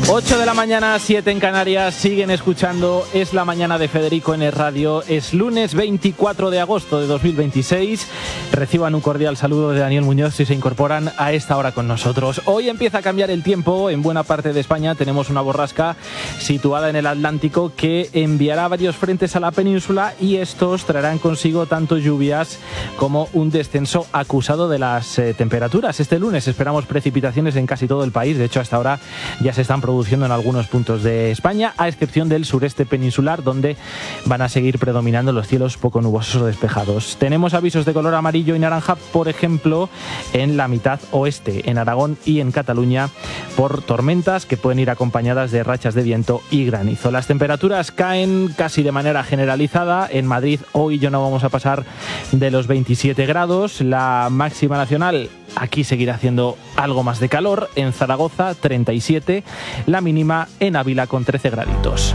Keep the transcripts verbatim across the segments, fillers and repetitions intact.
ocho de la mañana, siete en Canarias, siguen escuchando Es la Mañana de Federico en el Radio. Es lunes veinticuatro de agosto de dos mil veintiséis. Reciban un cordial saludo de Daniel Muñoz si se incorporan a esta hora con nosotros. Hoy empieza a cambiar el tiempo. En buena parte de España tenemos una borrasca situada en el Atlántico que enviará varios frentes a la península y estos traerán consigo tanto lluvias como un descenso acusado de las eh, temperaturas. Este lunes esperamos precipitaciones en casi todo el país. De hecho, hasta ahora ya se están produciendo en algunos puntos de España, a excepción del sureste peninsular, donde van a seguir predominando los cielos poco nubosos o despejados. Tenemos avisos de color amarillo y naranja, por ejemplo, en la mitad oeste, en Aragón y en Cataluña, por tormentas que pueden ir acompañadas de rachas de viento y granizo. Las temperaturas caen casi de manera generalizada. En Madrid hoy ya no vamos a pasar de los veintisiete grados. La máxima nacional aquí seguirá haciendo algo más de calor. En Zaragoza, treinta y siete. La mínima en Ávila con trece graditos.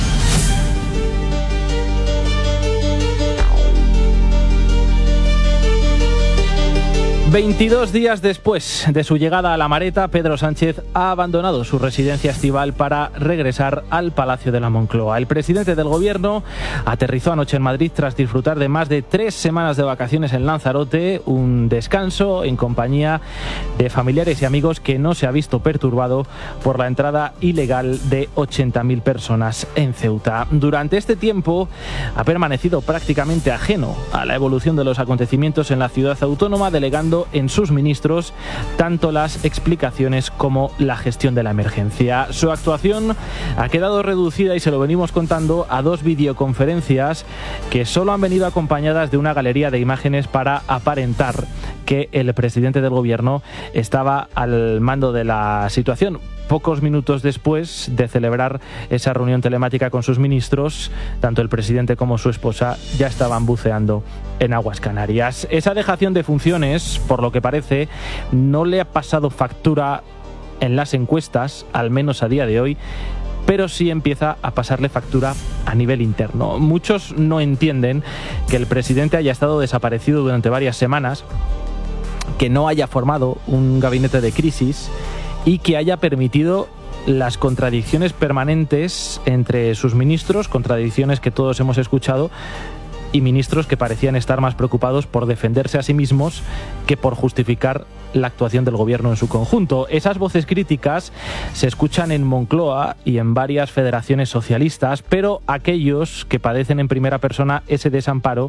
veintidós días después de su llegada a La Mareta, Pedro Sánchez ha abandonado su residencia estival para regresar al Palacio de la Moncloa. El presidente del Gobierno aterrizó anoche en Madrid tras disfrutar de más de tres semanas de vacaciones en Lanzarote, un descanso en compañía de familiares y amigos que no se ha visto perturbado por la entrada ilegal de ochenta mil personas en Ceuta. Durante este tiempo ha permanecido prácticamente ajeno a la evolución de los acontecimientos en la ciudad autónoma, delegando en sus ministros tanto las explicaciones como la gestión de la emergencia. Su actuación ha quedado reducida, y se lo venimos contando, a dos videoconferencias que solo han venido acompañadas de una galería de imágenes para aparentar que el presidente del Gobierno estaba al mando de la situación. Pocos minutos después de celebrar esa reunión telemática con sus ministros, tanto el presidente como su esposa ya estaban buceando en aguas canarias. Esa dejación de funciones, por lo que parece, no le ha pasado factura en las encuestas, al menos a día de hoy, pero sí empieza a pasarle factura a nivel interno. Muchos no entienden que el presidente haya estado desaparecido durante varias semanas, que no haya formado un gabinete de crisis y que haya permitido las contradicciones permanentes entre sus ministros, contradicciones que todos hemos escuchado, y ministros que parecían estar más preocupados por defenderse a sí mismos que por justificar la actuación del Gobierno en su conjunto. Esas voces críticas se escuchan en Moncloa y en varias federaciones socialistas, pero aquellos que padecen en primera persona ese desamparo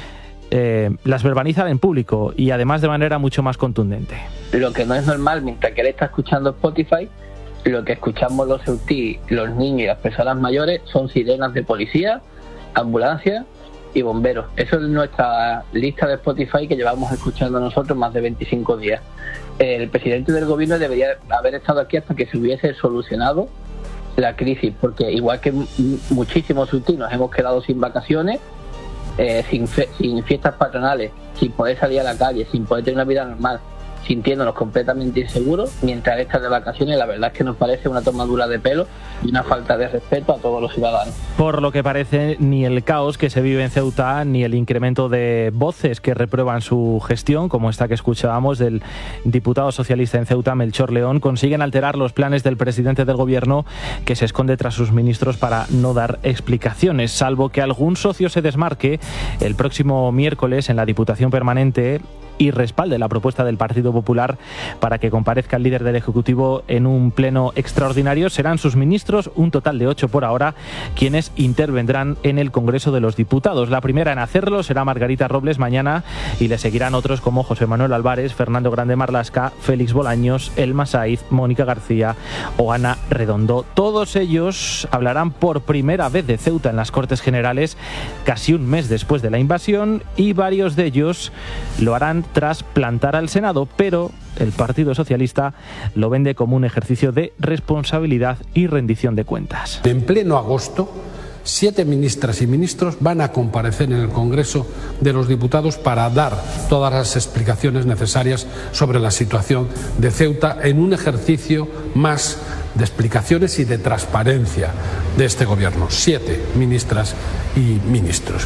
Eh, las verbalizan en público, y además de manera mucho más contundente. Lo que no es normal, mientras que él está escuchando Spotify, lo que escuchamos los ceutí, los niños y las personas mayores son sirenas de policía, ambulancias y bomberos. Eso es nuestra lista de Spotify que llevamos escuchando nosotros más de veinticinco días. El presidente del Gobierno debería haber estado aquí hasta que se hubiese solucionado la crisis, porque igual que m- muchísimos ceutí nos hemos quedado sin vacaciones, Eh, sin, fe, sin fiestas patronales, sin poder salir a la calle, sin poder tener una vida normal, sintiéndonos completamente inseguros, mientras estas de vacaciones. La verdad es que nos parece una tomadura de pelo y una falta de respeto a todos los ciudadanos. Por lo que parece, ni el caos que se vive en Ceuta, ni el incremento de voces que reprueban su gestión, como esta que escuchábamos del diputado socialista en Ceuta, Melchor León, consiguen alterar los planes del presidente del Gobierno, que se esconde tras sus ministros para no dar explicaciones, salvo que algún socio se desmarque el próximo miércoles en la Diputación Permanente y respalde la propuesta del Partido Popular para que comparezca el líder del Ejecutivo en un pleno extraordinario. Serán sus ministros, un total de ocho por ahora, quienes intervendrán en el Congreso de los Diputados. La primera en hacerlo será Margarita Robles mañana, y le seguirán otros como José Manuel Álvarez, Fernando Grande Marlaska, Félix Bolaños, Elma Saiz, Mónica García o Ana Redondo. Todos ellos hablarán por primera vez de Ceuta en las Cortes Generales, casi un mes después de la invasión, y varios de ellos lo harán tras plantar al Senado, pero el Partido Socialista lo vende como un ejercicio de responsabilidad y rendición de cuentas. En pleno agosto, siete ministras y ministros van a comparecer en el Congreso de los Diputados para dar todas las explicaciones necesarias sobre la situación de Ceuta, en un ejercicio más de explicaciones y de transparencia de este Gobierno. Siete ministras y ministros.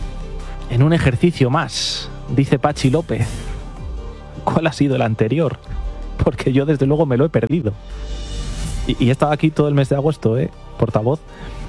En un ejercicio más, dice Pachi López. ¿Cuál ha sido el anterior? Porque yo desde luego me lo he perdido. Y, y he estado aquí todo el mes de agosto, ¿eh? Portavoz.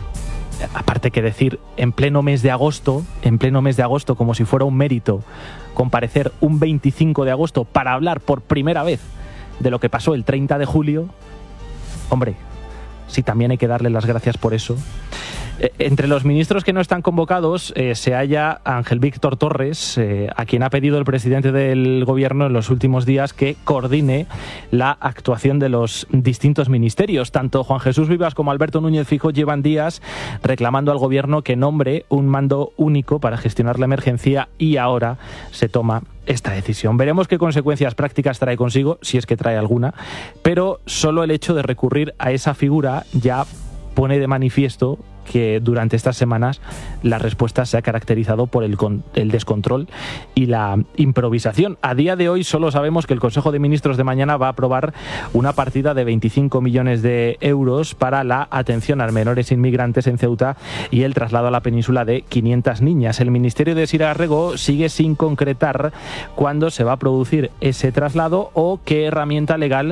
Aparte que decir, en pleno mes de agosto, en pleno mes de agosto, como si fuera un mérito, comparecer un veinticinco de agosto para hablar por primera vez de lo que pasó el treinta de julio, hombre, sí, también hay que darle las gracias por eso. Eh, entre los ministros que no están convocados eh, se halla Ángel Víctor Torres, eh, a quien ha pedido el presidente del gobierno en los últimos días que coordine la actuación de los distintos ministerios. Tanto Juan Jesús Vivas como Alberto Núñez Feijóo llevan días reclamando al gobierno que nombre un mando único para gestionar la emergencia y ahora se toma esta decisión. Veremos qué consecuencias prácticas trae consigo, si es que trae alguna, pero solo el hecho de recurrir a esa figura ya pone de manifiesto que durante estas semanas la respuesta se ha caracterizado por el, con, el descontrol y la improvisación. A día de hoy solo sabemos que el Consejo de Ministros de mañana va a aprobar una partida de veinticinco millones de euros para la atención a menores inmigrantes en Ceuta y el traslado a la península de quinientas niñas. El Ministerio de Sira Rego sigue sin concretar cuándo se va a producir ese traslado o qué herramienta legal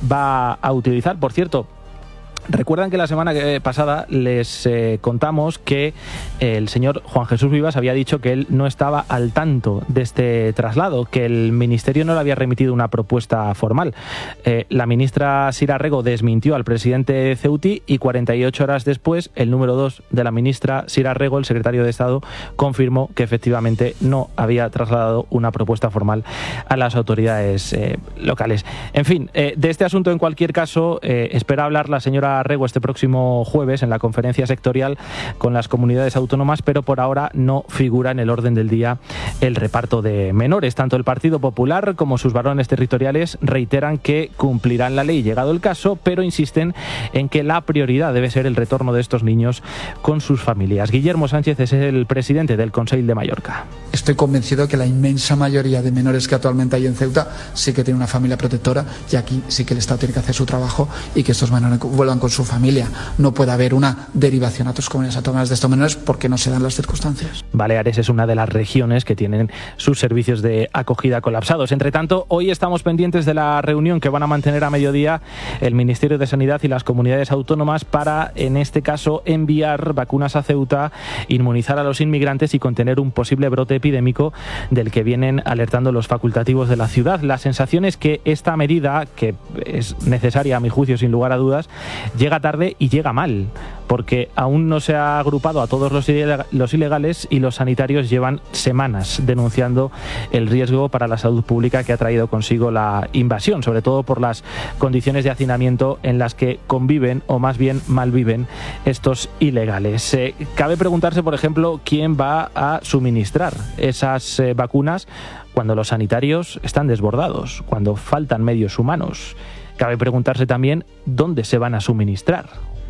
va a utilizar. Por cierto, recuerdan que la semana pasada les eh, contamos que el señor Juan Jesús Vivas había dicho que él no estaba al tanto de este traslado, que el Ministerio no le había remitido una propuesta formal. Eh, la ministra Sira Rego desmintió al presidente ceutí y cuarenta y ocho horas después el número dos de la ministra Sira Rego, el secretario de Estado, confirmó que efectivamente no había trasladado una propuesta formal a las autoridades eh, locales. En fin, eh, de este asunto en cualquier caso eh, espera hablar la señora Rego este próximo jueves en la conferencia sectorial con las comunidades autónomas, pero por ahora no figura en el orden del día el reparto de menores. Tanto el Partido Popular como sus varones territoriales reiteran que cumplirán la ley llegado el caso, pero insisten en que la prioridad debe ser el retorno de estos niños con sus familias. Guillermo Sánchez es el presidente del Consell de Mallorca. Estoy convencido que la inmensa mayoría de menores que actualmente hay en Ceuta sí que tiene una familia protectora y aquí sí que el Estado tiene que hacer su trabajo y que estos menores vuelvan con su familia. No puede haber una derivación a otras comunidades autónomas de estos menores porque no se dan las circunstancias. Baleares es una de las regiones que tienen sus servicios de acogida colapsados. Entre tanto, hoy estamos pendientes de la reunión que van a mantener a mediodía el Ministerio de Sanidad y las comunidades autónomas para, en este caso, enviar vacunas a Ceuta, inmunizar a los inmigrantes y contener un posible brote epidémico del que vienen alertando los facultativos de la ciudad. La sensación es que esta medida, que es necesaria a mi juicio sin lugar a dudas, llega tarde y llega mal, porque aún no se ha agrupado a todos los, ileg- los ilegales y los sanitarios llevan semanas denunciando el riesgo para la salud pública que ha traído consigo la invasión, sobre todo por las condiciones de hacinamiento en las que conviven o más bien malviven estos ilegales. Eh, cabe preguntarse, por ejemplo, quién va a suministrar esas eh, vacunas cuando los sanitarios están desbordados, cuando faltan medios humanos. Cabe preguntarse también dónde se van a suministrar.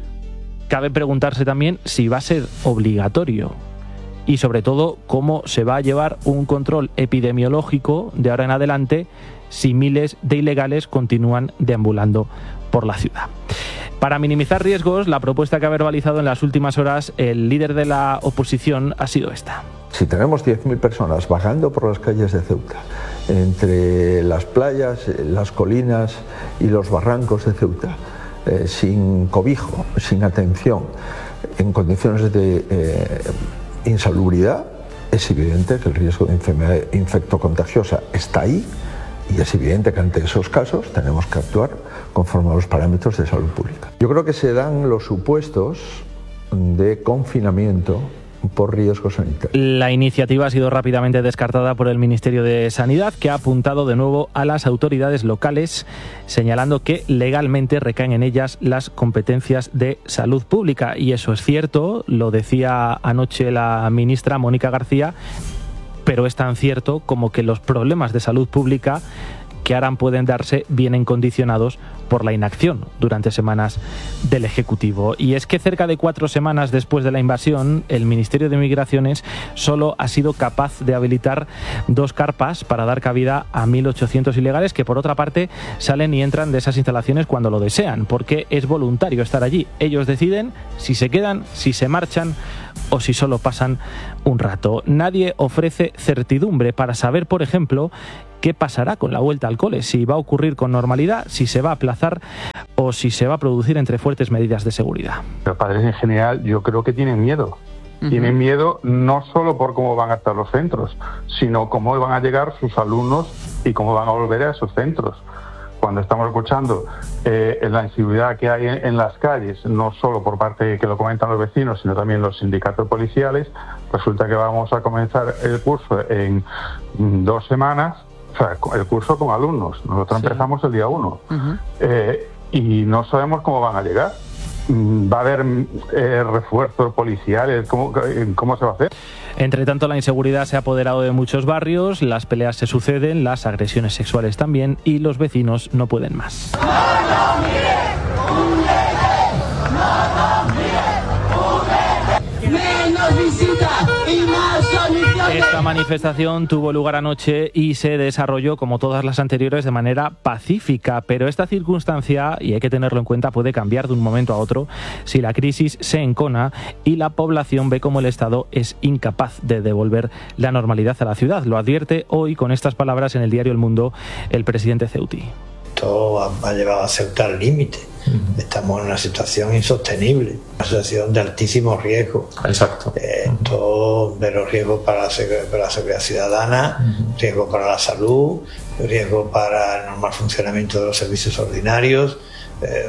Cabe preguntarse también si va a ser obligatorio y sobre todo cómo se va a llevar un control epidemiológico de ahora en adelante si miles de ilegales continúan deambulando por la ciudad. Para minimizar riesgos, la propuesta que ha verbalizado en las últimas horas el líder de la oposición ha sido esta. Si tenemos diez mil personas vagando por las calles de Ceuta, entre las playas, las colinas y los barrancos de Ceuta, eh, sin cobijo, sin atención, en condiciones de eh, insalubridad, es evidente que el riesgo de enfermedad infectocontagiosa está ahí y es evidente que ante esos casos tenemos que actuar conforme a los parámetros de salud pública. Yo creo que se dan los supuestos de confinamiento por riesgo sanitario. La iniciativa ha sido rápidamente descartada por el Ministerio de Sanidad, que ha apuntado de nuevo a las autoridades locales, señalando que legalmente recaen en ellas las competencias de salud pública. Y eso es cierto, lo decía anoche la ministra Mónica García, pero es tan cierto como que los problemas de salud pública que ahora pueden darse vienen condicionados por la inacción durante semanas del Ejecutivo. Y es que cerca de cuatro semanas después de la invasión, el Ministerio de Migraciones solo ha sido capaz de habilitar dos carpas para dar cabida a mil ochocientos ilegales que, por otra parte, salen y entran de esas instalaciones cuando lo desean, porque es voluntario estar allí. Ellos deciden si se quedan, si se marchan o si solo pasan un rato. Nadie ofrece certidumbre para saber, por ejemplo, qué pasará con la vuelta al cole, si va a ocurrir con normalidad, si se va a aplazar o si se va a producir entre fuertes medidas de seguridad. Los padres en general yo creo que tienen miedo. Uh-huh. Tienen miedo no solo por cómo van a estar los centros, sino cómo van a llegar sus alumnos y cómo van a volver a esos centros. Cuando estamos escuchando eh, la inseguridad que hay en, en las calles, no solo por parte que lo comentan los vecinos, sino también los sindicatos policiales, resulta que vamos a comenzar el curso en dos semanas, o sea, el curso con alumnos. Nosotros sí. empezamos el día uno uh-huh. eh, y no sabemos cómo van a llegar. ¿Va a haber eh, refuerzos policiales? ¿Cómo, ¿Cómo se va a hacer? Entre tanto, la inseguridad se ha apoderado de muchos barrios, las peleas se suceden, las agresiones sexuales también, y los vecinos no pueden más. ¡No nos miren! ¡Un bebé! ¡No nos miren! ¡Un bebé! ¡Menos visita y más soluciones! Esta manifestación tuvo lugar anoche y se desarrolló, como todas las anteriores, de manera pacífica, pero esta circunstancia, y hay que tenerlo en cuenta, puede cambiar de un momento a otro si la crisis se encona y la población ve como el Estado es incapaz de devolver la normalidad a la ciudad. Lo advierte hoy con estas palabras en el diario El Mundo el presidente Ceuti. Esto ha llevado a Ceuta al límite. Uh-huh. Estamos en una situación insostenible, una situación de altísimo riesgo. Exacto. Eh, esto, pero riesgo para la, para la seguridad ciudadana, uh-huh. riesgo para la salud, riesgo para el normal funcionamiento de los servicios ordinarios, eh,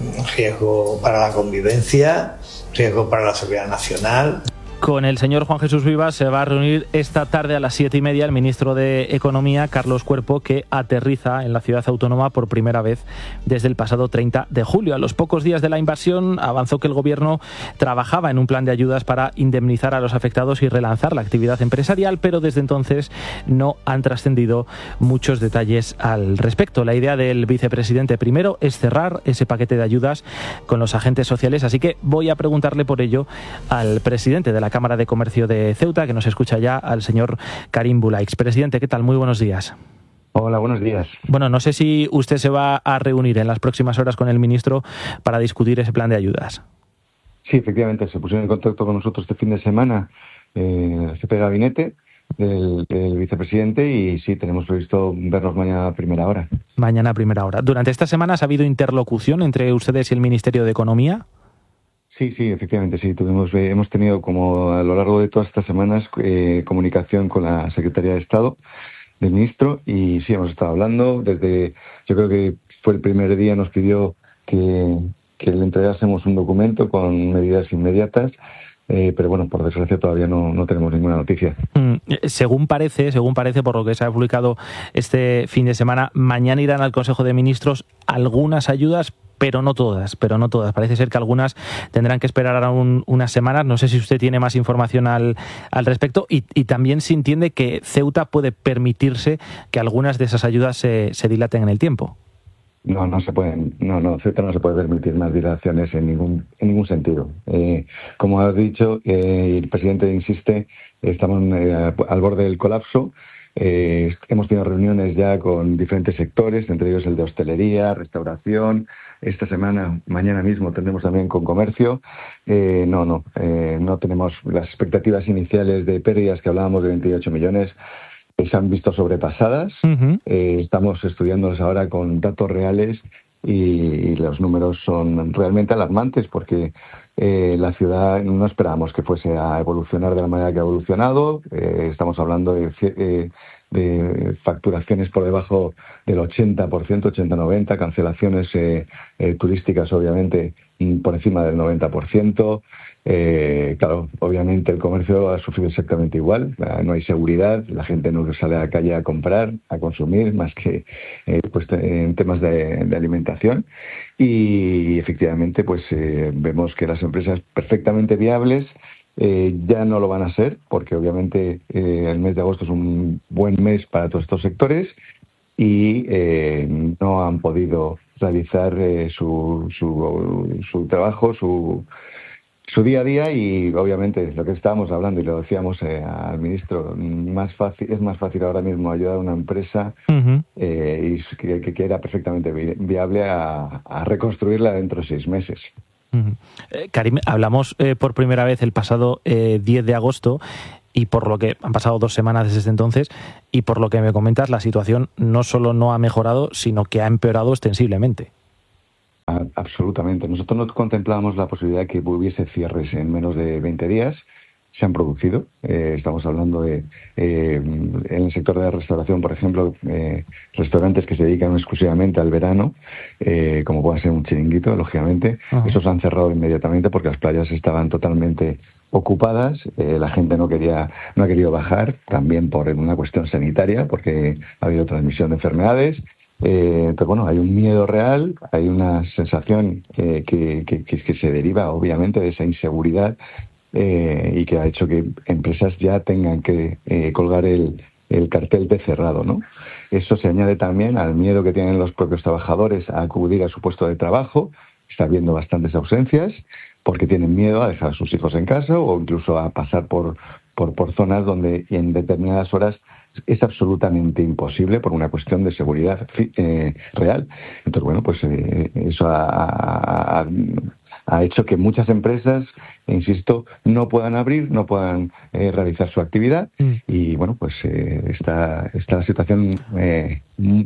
riesgo para la convivencia, riesgo para la seguridad nacional. Con el señor Juan Jesús Vivas se va a reunir esta tarde a las siete y media el ministro de Economía, Carlos Cuerpo, que aterriza en la ciudad autónoma por primera vez desde el pasado treinta de julio. A los pocos días de la invasión avanzó que el gobierno trabajaba en un plan de ayudas para indemnizar a los afectados y relanzar la actividad empresarial, pero desde entonces no han trascendido muchos detalles al respecto. La idea del vicepresidente primero es cerrar ese paquete de ayudas con los agentes sociales, así que voy a preguntarle por ello al presidente de la Cámara de Comercio de Ceuta, que nos escucha ya, al señor Karim Bulaix. Presidente, ¿qué tal? Muy buenos días. Hola, buenos días. Bueno, no sé si usted se va a reunir en las próximas horas con el ministro para discutir ese plan de ayudas. Sí, efectivamente, se pusieron en contacto con nosotros este fin de semana eh, el jefe de gabinete del, del vicepresidente y sí, tenemos previsto vernos mañana a primera hora. Mañana a primera hora. ¿Durante estas semanas ha habido interlocución entre ustedes y el Ministerio de Economía? Sí, sí, efectivamente, sí. Tuvimos, eh, hemos tenido como a lo largo de todas estas semanas eh, comunicación con la Secretaría de Estado del ministro y sí, hemos estado hablando desde, yo creo que fue el primer día, nos pidió que, que le entregásemos un documento con medidas inmediatas. Eh, pero bueno, por desgracia todavía no, no tenemos ninguna noticia. Mm, según parece, según parece por lo que se ha publicado este fin de semana, mañana irán al Consejo de Ministros algunas ayudas, pero no todas, pero no todas. Parece ser que algunas tendrán que esperar aún unas semanas. No sé si usted tiene más información al, al respecto y, y también si entiende que Ceuta puede permitirse que algunas de esas ayudas se, se dilaten en el tiempo. No, no se pueden, no, no, Ceuta no se puede permitir más dilaciones en ningún, en ningún sentido. Eh, como has dicho, eh, el presidente insiste, estamos eh, al borde del colapso. Eh, hemos tenido reuniones ya con diferentes sectores, entre ellos el de hostelería, restauración. Esta semana, mañana mismo, tendremos también con comercio. Eh, no, no, eh, no tenemos las expectativas iniciales de pérdidas que hablábamos de veintiocho millones. Se han visto sobrepasadas. Uh-huh. Eh, estamos estudiándolos ahora con datos reales y, y los números son realmente alarmantes porque eh, la ciudad no esperábamos que fuese a evolucionar de la manera que ha evolucionado. Eh, estamos hablando de, eh, de facturaciones por debajo del ochenta por ciento, ochenta noventa, cancelaciones eh, eh, turísticas obviamente por encima del noventa por ciento. Eh, claro, obviamente el comercio ha sufrido exactamente igual, no hay seguridad, la gente no sale a la calle a comprar, a consumir, más que eh, pues, en temas de, de alimentación y efectivamente pues eh, vemos que las empresas perfectamente viables eh, ya no lo van a ser, porque obviamente eh, el mes de agosto es un buen mes para todos estos sectores y eh, no han podido realizar eh, su, su, su trabajo, su su día a día y obviamente lo que estábamos hablando y lo decíamos eh, al ministro, más fácil es más fácil ahora mismo ayudar a una empresa uh-huh. eh, y que, que era perfectamente vi- viable a, a reconstruirla dentro de seis meses. Uh-huh. Eh, Karim, hablamos eh, por primera vez el pasado eh, diez de agosto y por lo que han pasado dos semanas desde entonces y por lo que me comentas, la situación no solo no ha mejorado, sino que ha empeorado ostensiblemente. Absolutamente. Nosotros no contemplábamos la posibilidad de que hubiese cierres en menos de veinte días. Se han producido. Eh, estamos hablando de, eh, en el sector de la restauración, por ejemplo, eh, restaurantes que se dedican exclusivamente al verano, eh, como puede ser un chiringuito, lógicamente. Uh-huh. Esos han cerrado inmediatamente porque las playas estaban totalmente ocupadas. Eh, la gente no quería, no ha querido bajar, también por una cuestión sanitaria, porque ha habido transmisión de enfermedades. Eh, pero bueno, hay un miedo real, hay una sensación eh, que, que, que, que se deriva obviamente de esa inseguridad eh, y que ha hecho que empresas ya tengan que eh, colgar el, el cartel de cerrado, ¿no? Eso se añade también al miedo que tienen los propios trabajadores a acudir a su puesto de trabajo. Está habiendo bastantes ausencias porque tienen miedo a dejar a sus hijos en casa o incluso a pasar por, por, por zonas donde en determinadas horas es absolutamente imposible por una cuestión de seguridad eh, real. Entonces, bueno, pues eh, eso ha, ha, ha hecho que muchas empresas, insisto, no puedan abrir, no puedan eh, realizar su actividad mm. y, bueno, pues eh, está, está la situación eh,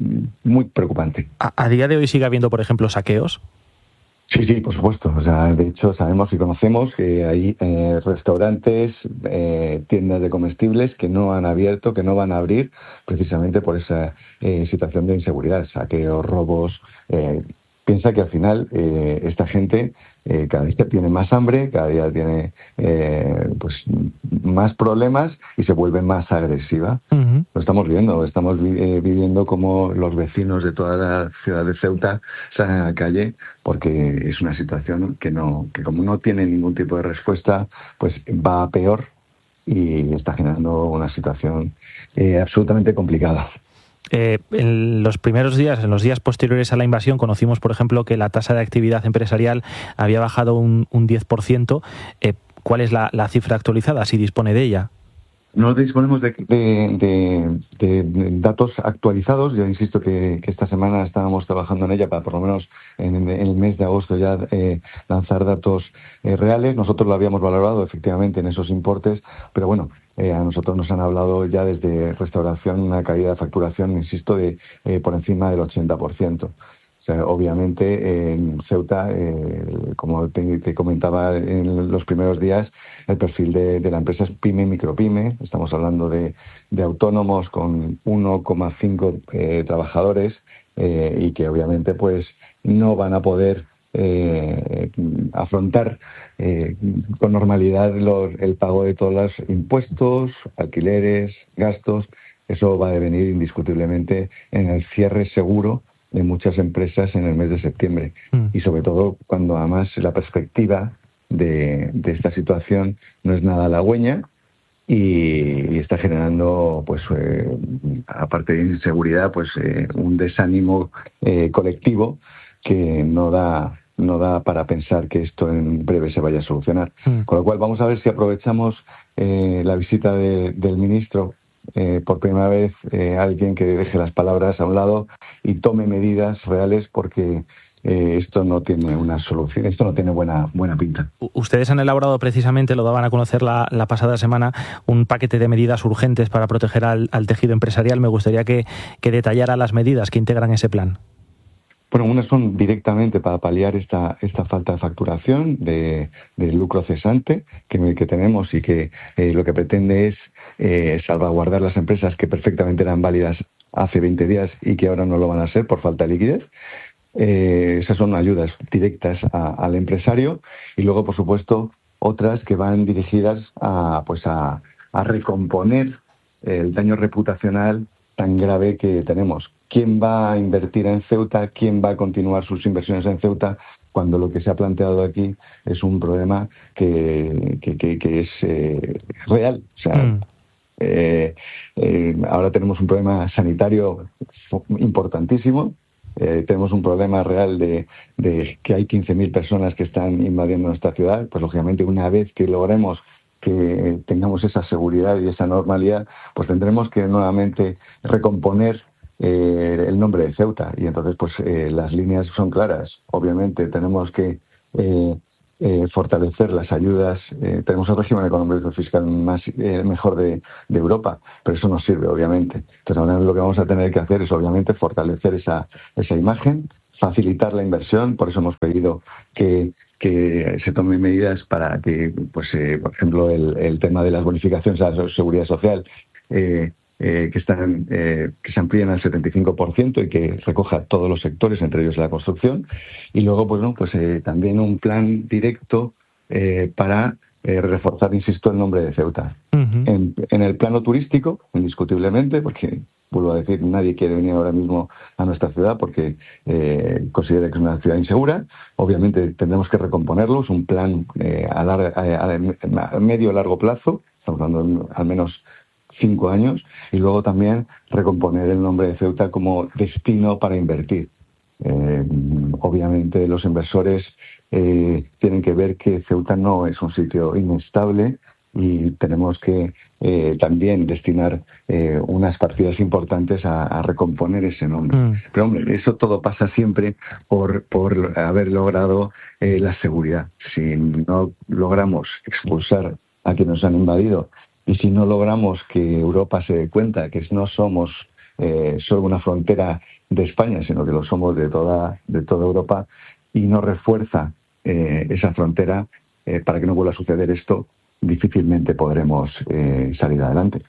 muy preocupante. ¿A, ¿A día de hoy sigue habiendo, por ejemplo, saqueos? Sí, sí, por supuesto. O sea, de hecho, sabemos y conocemos que hay eh, restaurantes, eh, tiendas de comestibles que no han abierto, que no van a abrir, precisamente por esa eh, situación de inseguridad, saqueos, robos. Eh, piensa que al final eh, esta gente eh, cada día tiene más hambre, cada día tiene eh, pues más problemas y se vuelve más agresiva. Uh-huh. Lo estamos viendo, estamos vi- eh, viviendo como los vecinos de toda la ciudad de Ceuta salen a la calle porque es una situación que no, que como no tiene ningún tipo de respuesta, pues va a peor y está generando una situación eh, absolutamente complicada. Eh, en los primeros días, en los días posteriores a la invasión, conocimos, por ejemplo, que la tasa de actividad empresarial había bajado un, un diez por ciento. Eh, ¿Cuál es la, la cifra actualizada, si dispone de ella? No disponemos de, de, de, de, de datos actualizados. Yo insisto que, que esta semana estábamos trabajando en ella para por lo menos en, en el mes de agosto ya eh, lanzar datos eh, reales. Nosotros lo habíamos valorado efectivamente en esos importes, pero bueno, eh, a nosotros nos han hablado ya desde restauración una caída de facturación, insisto, de eh, por encima del ochenta por ciento. O sea, obviamente en Ceuta, eh, como te, te comentaba en los primeros días, el perfil de, de la empresa es pyme, micropyme. Estamos hablando de, de autónomos con uno coma cinco eh, trabajadores eh, y que obviamente pues no van a poder eh, afrontar eh, con normalidad los, el pago de todos los impuestos, alquileres, gastos. Eso va a devenir indiscutiblemente en el cierre seguro de muchas empresas en el mes de septiembre mm. y sobre todo cuando además la perspectiva de, de esta situación no es nada halagüeña y, y está generando pues eh, aparte de inseguridad pues eh, un desánimo eh, colectivo que no da no da para pensar que esto en breve se vaya a solucionar. Mm. Con lo cual vamos a ver si aprovechamos eh, la visita de, del ministro Eh, por primera vez eh, alguien que deje las palabras a un lado y tome medidas reales porque eh, esto no tiene una solución, esto no tiene buena buena pinta. Ustedes han elaborado precisamente, lo daban a conocer la, la pasada semana, un paquete de medidas urgentes para proteger al, al tejido empresarial. Me gustaría que, que detallara las medidas que integran ese plan. Bueno, unas son directamente para paliar esta esta falta de facturación, de, de lucro cesante que, que tenemos y que eh, lo que pretende es eh, salvaguardar las empresas que perfectamente eran válidas hace veinte días y que ahora no lo van a ser por falta de liquidez. Eh, esas son ayudas directas a, al empresario y luego, por supuesto, otras que van dirigidas a pues a, a recomponer el daño reputacional tan grave que tenemos. ¿Quién va a invertir en Ceuta? ¿Quién va a continuar sus inversiones en Ceuta? Cuando lo que se ha planteado aquí es un problema que, que, que, que es eh, real. O sea, mm. eh, eh, ahora tenemos un problema sanitario importantísimo. Eh, tenemos un problema real de, de que hay quince mil personas que están invadiendo nuestra ciudad. Pues lógicamente una vez que logremos que tengamos esa seguridad y esa normalidad, pues tendremos que nuevamente recomponer eh, el nombre de Ceuta y entonces pues eh, las líneas son claras. Obviamente tenemos que eh, eh, fortalecer las ayudas. Eh, tenemos el régimen económico fiscal más eh, mejor de, de Europa, pero eso no sirve, obviamente. Entonces, ahora lo que vamos a tener que hacer es, obviamente, fortalecer esa, esa imagen, facilitar la inversión. Por eso hemos pedido que que se tomen medidas para que, pues, eh, por ejemplo, el, el tema de las bonificaciones a la seguridad social eh, eh, que están eh, que se amplíen al setenta y cinco por ciento y que recoja todos los sectores, entre ellos la construcción. Y luego, pues, no, pues eh, también un plan directo eh, para eh, reforzar, insisto, el nombre de Ceuta. Uh-huh. En, en el plano turístico, indiscutiblemente, porque, vuelvo a decir, nadie quiere venir ahora mismo a nuestra ciudad porque eh, considera que es una ciudad insegura. Obviamente tendremos que recomponerlo, es un plan eh, a, lar- a, a medio o largo plazo, estamos hablando de al menos cinco años, y luego también recomponer el nombre de Ceuta como destino para invertir. Eh, obviamente los inversores eh, tienen que ver que Ceuta no es un sitio inestable, y tenemos que eh, también destinar eh, unas partidas importantes a, a recomponer ese nombre. Mm. Pero, hombre, eso todo pasa siempre por, por haber logrado eh, la seguridad. Si no logramos expulsar a quienes nos han invadido, y si no logramos que Europa se dé cuenta que no somos eh, solo una frontera de España, sino que lo somos de toda, de toda Europa, y no refuerza eh, esa frontera eh, para que no vuelva a suceder esto, difícilmente podremos eh, salir adelante.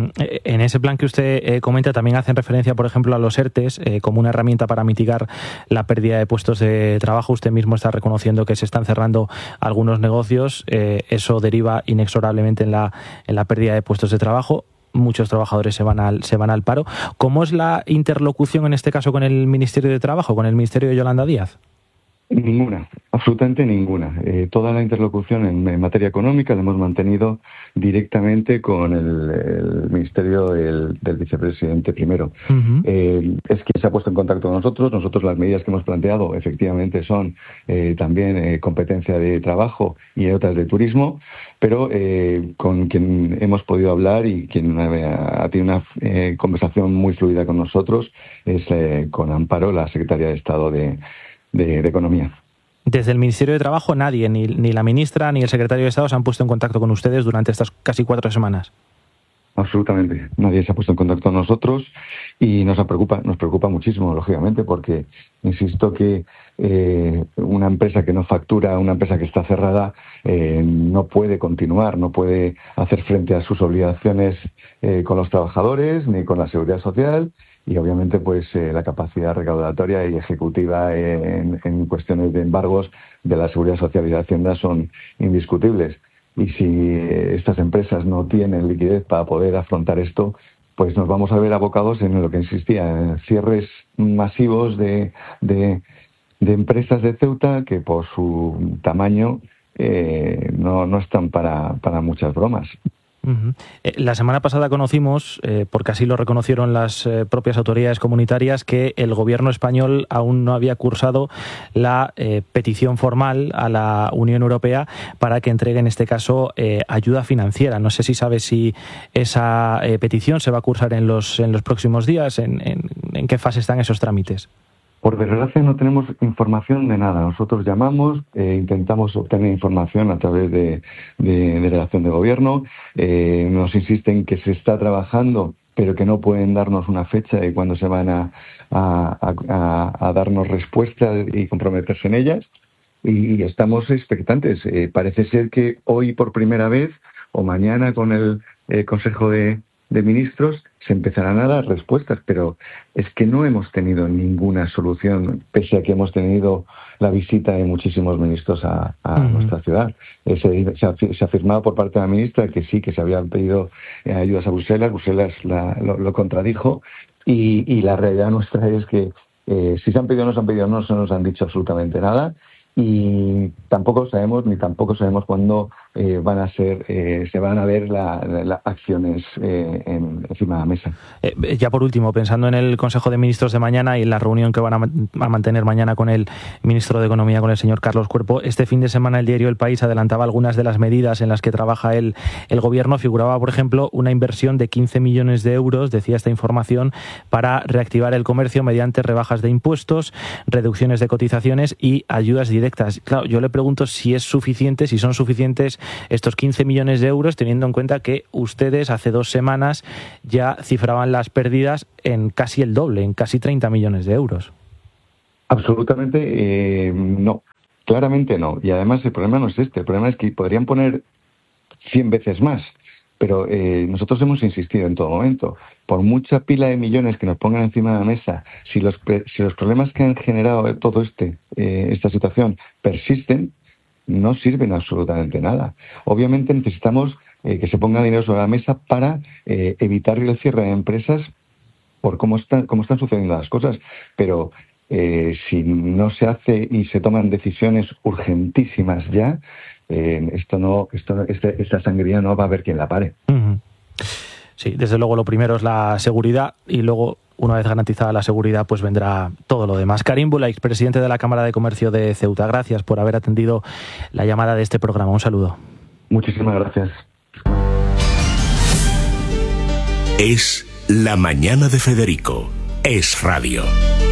En ese plan que usted eh, comenta también hacen referencia, por ejemplo, a los ERTES eh, como una herramienta para mitigar la pérdida de puestos de trabajo. Usted mismo está reconociendo que se están cerrando algunos negocios. Eh, eso deriva inexorablemente en la, en la pérdida de puestos de trabajo. Muchos trabajadores se van al se van al paro. ¿Cómo es la interlocución en este caso con el Ministerio de Trabajo, con el Ministerio de Yolanda Díaz? Ninguna, absolutamente ninguna. Eh, toda la interlocución en, en materia económica la hemos mantenido directamente con el, el Ministerio del, del Vicepresidente primero. Uh-huh. Eh, es quien se ha puesto en contacto con nosotros. Nosotros las medidas que hemos planteado efectivamente son eh, también eh, competencia de trabajo y otras de turismo, pero eh, con quien hemos podido hablar y quien ha, ha tenido una eh, conversación muy fluida con nosotros es eh, con Amparo, la Secretaria de Estado de De, de Economía. Desde el Ministerio de Trabajo nadie, ni, ni la ministra ni el secretario de Estado se han puesto en contacto con ustedes durante estas casi cuatro semanas. Absolutamente, nadie se ha puesto en contacto con nosotros y nos preocupa, nos preocupa muchísimo, lógicamente, porque insisto que eh, una empresa que no factura, una empresa que está cerrada, eh, no puede continuar, no puede hacer frente a sus obligaciones eh, con los trabajadores ni con la seguridad social. Y obviamente pues eh, la capacidad recaudatoria y ejecutiva en, en cuestiones de embargos de la Seguridad Social y de Hacienda son indiscutibles. Y si eh, estas empresas no tienen liquidez para poder afrontar esto, pues nos vamos a ver abocados en lo que insistía, en cierres masivos de, de, de empresas de Ceuta que por su tamaño eh, no, no están para, para muchas bromas. Uh-huh. Eh, la semana pasada conocimos, eh, porque así lo reconocieron las eh, propias autoridades comunitarias, que el gobierno español aún no había cursado la eh, petición formal a la Unión Europea para que entregue, en este caso, eh, ayuda financiera. No sé si sabes si esa eh, petición se va a cursar en los, en los próximos días, en, en, en qué fase están esos trámites. Por desgracia no tenemos información de nada. Nosotros llamamos, eh, intentamos obtener información a través de, de, de delegación de gobierno. Eh, nos insisten que se está trabajando, pero que no pueden darnos una fecha y cuándo se van a, a, a, a darnos respuestas y comprometerse en ellas. Y, y estamos expectantes. Eh, parece ser que hoy por primera vez o mañana con el eh, Consejo de... de Ministros se empezarán a dar respuestas, pero es que no hemos tenido ninguna solución, pese a que hemos tenido la visita de muchísimos ministros a, a uh-huh. nuestra ciudad. Eh, se, se, ha, se ha afirmado por parte de la ministra que sí, que se habían pedido eh, ayudas a Bruselas, Bruselas la, lo, lo contradijo, y, y la realidad nuestra es que eh, si se han pedido o no se han pedido, no se nos han dicho absolutamente nada. Y tampoco sabemos ni tampoco sabemos cuándo eh, van a ser eh, se van a ver las la, la acciones eh, en, encima de la mesa. Eh, ya por último, pensando en el Consejo de Ministros de mañana y en la reunión que van a, a mantener mañana con el ministro de Economía, con el señor Carlos Cuerpo, este fin de semana el diario El País adelantaba algunas de las medidas en las que trabaja el, el gobierno. Figuraba, por ejemplo, una inversión de quince millones de euros, decía esta información, para reactivar el comercio mediante rebajas de impuestos, reducciones de cotizaciones y ayudas directas indirectas. Claro, yo le pregunto si es suficiente, si son suficientes estos quince millones de euros, teniendo en cuenta que ustedes hace dos semanas ya cifraban las pérdidas en casi el doble, en casi treinta millones de euros. Absolutamente eh, no, claramente no. Y además el problema no es este, el problema es que podrían poner cien veces más. Pero eh, nosotros hemos insistido en todo momento, por mucha pila de millones que nos pongan encima de la mesa, si los si los problemas que han generado todo este eh, esta situación persisten, no sirven absolutamente nada. Obviamente necesitamos eh, que se ponga dinero sobre la mesa para eh, evitar el cierre de empresas por cómo están, cómo están sucediendo las cosas, pero eh, si no se hace y se toman decisiones urgentísimas ya, Eh, esto no, esto, este, esta sangría no va a haber quien la pare. Uh-huh. Sí, desde luego lo primero es la seguridad y luego, una vez garantizada la seguridad, pues vendrá todo lo demás. Karim Boulaix, presidente de la Cámara de Comercio de Ceuta, gracias por haber atendido la llamada de este programa. Un saludo. Muchísimas gracias. Es La Mañana de Federico. Es Radio.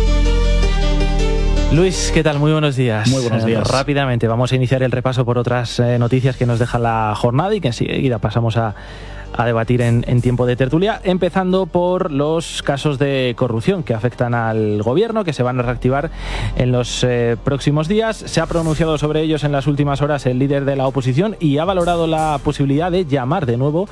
Luis, ¿qué tal? Muy buenos días. Muy buenos días. Eh, rápidamente vamos a iniciar el repaso por otras eh, noticias que nos deja la jornada y que enseguida pasamos a, a debatir en, en tiempo de tertulia, empezando por los casos de corrupción que afectan al gobierno, que se van a reactivar en los eh, próximos días. Se ha pronunciado sobre ellos en las últimas horas el líder de la oposición y ha valorado la posibilidad de llamar de nuevo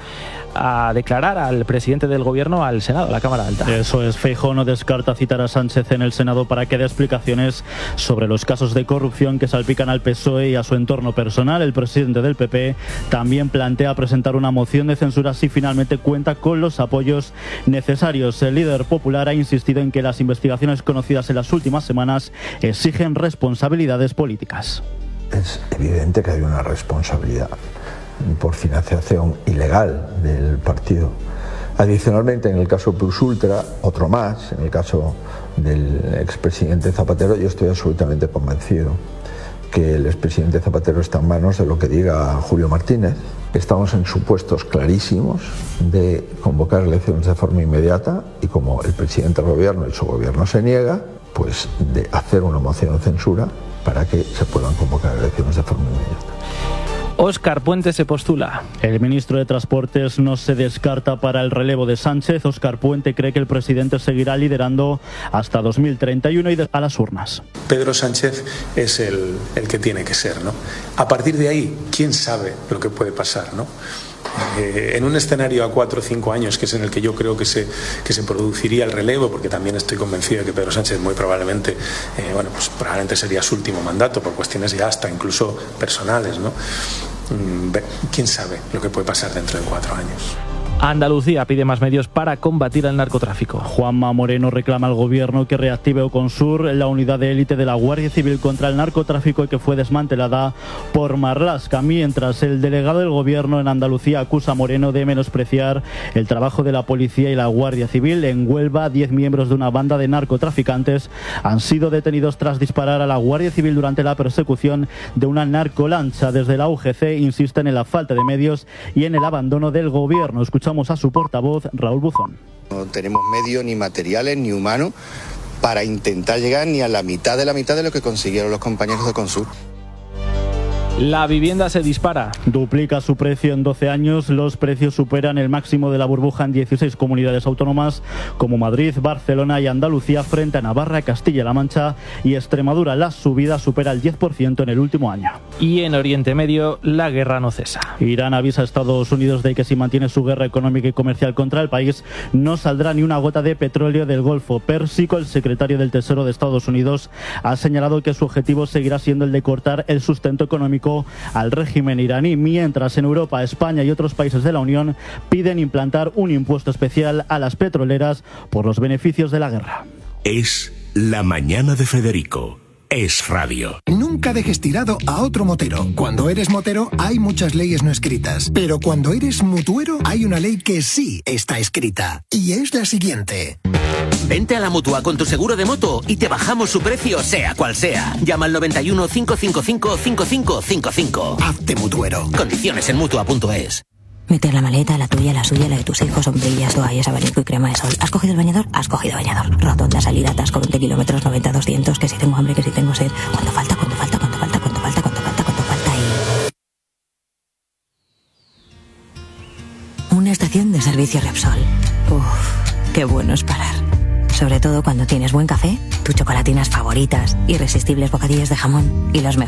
a declarar al presidente del gobierno al Senado, a la Cámara Alta. Eso es, Feijóo no descarta citar a Sánchez en el Senado para que dé explicaciones sobre los casos de corrupción que salpican al P S O E y a su entorno personal. El presidente del P P también plantea presentar una moción de censura si finalmente cuenta con los apoyos necesarios. El líder popular ha insistido en que las investigaciones conocidas en las últimas semanas exigen responsabilidades políticas. Es evidente que hay una responsabilidad por financiación ilegal del partido. Adicionalmente, en el caso Plus Ultra, otro más, en el caso del expresidente Zapatero, yo estoy absolutamente convencido que el expresidente Zapatero está en manos de lo que diga Julio Martínez. Estamos en supuestos clarísimos de convocar elecciones de forma inmediata y como el presidente del gobierno y su gobierno se niega, pues de hacer una moción de censura para que se puedan convocar elecciones de forma inmediata. Óscar Puente se postula. El ministro de Transportes no se descarta para el relevo de Sánchez. Óscar Puente cree que el presidente seguirá liderando hasta dos mil treinta y uno y a las urnas. Pedro Sánchez es el, el que tiene que ser, ¿no? A partir de ahí, ¿quién sabe lo que puede pasar, ¿no? Eh, en un escenario a cuatro o cinco años, que es en el que yo creo que se, que se produciría el relevo, porque también estoy convencido de que Pedro Sánchez muy probablemente, eh, bueno, pues probablemente sería su último mandato por cuestiones ya hasta incluso personales, ¿no? Mm, ¿Quién sabe lo que puede pasar dentro de cuatro años? Andalucía pide más medios para combatir el narcotráfico. Juanma Moreno reclama al gobierno que reactive Oconsur, la unidad de élite de la Guardia Civil contra el narcotráfico y que fue desmantelada por Marlaska, mientras el delegado del gobierno en Andalucía acusa a Moreno de menospreciar el trabajo de la policía y la Guardia Civil. En Huelva, diez miembros de una banda de narcotraficantes han sido detenidos tras disparar a la Guardia Civil durante la persecución de una narcolancha. Desde la U G C insisten en la falta de medios y en el abandono del gobierno. Escuchamos a su portavoz, Raúl Buzón. No tenemos medios ni materiales ni humanos para intentar llegar ni a la mitad de la mitad de lo que consiguieron los compañeros de Oconsur. La vivienda se dispara. Duplica su precio en doce años. Los precios superan el máximo de la burbuja en dieciséis comunidades autónomas como Madrid, Barcelona y Andalucía frente a Navarra, Castilla-La Mancha y Extremadura. La subida supera el diez por ciento en el último año. Y en Oriente Medio, la guerra no cesa. Irán avisa a Estados Unidos de que si mantiene su guerra económica y comercial contra el país, no saldrá ni una gota de petróleo del Golfo Pérsico. El secretario del Tesoro de Estados Unidos ha señalado que su objetivo seguirá siendo el de cortar el sustento económico al régimen iraní, mientras en Europa, España y otros países de la Unión piden implantar un impuesto especial a las petroleras por los beneficios de la guerra. Es La Mañana de Federico. Es Radio. Nunca dejes tirado a otro motero. Cuando eres motero hay muchas leyes no escritas, pero cuando eres mutuero hay una ley que sí está escrita, y es la siguiente. Vente a la Mutua con tu seguro de moto y te bajamos su precio sea cual sea. Llama al noventa y uno, cinco cinco cinco, cinco cinco cinco cinco. Hazte mutuero. Condiciones en Mutua punto es. Meter la maleta, la tuya, la suya, la de tus hijos, sombrillas, toallas, abanico y crema de sol. ¿Has cogido el bañador? Has cogido bañador. Rotonda, salida, atasco, veinte kilómetros, noventa, doscientos, que si tengo hambre, que si tengo sed. ¿Cuánto falta? ¿Cuánto falta? ¿Cuánto falta? estación de servicio Repsol. Uff, qué bueno es parar. Sobre todo cuando tienes buen café, tus chocolatinas favoritas, irresistibles bocadillos de jamón y los mejores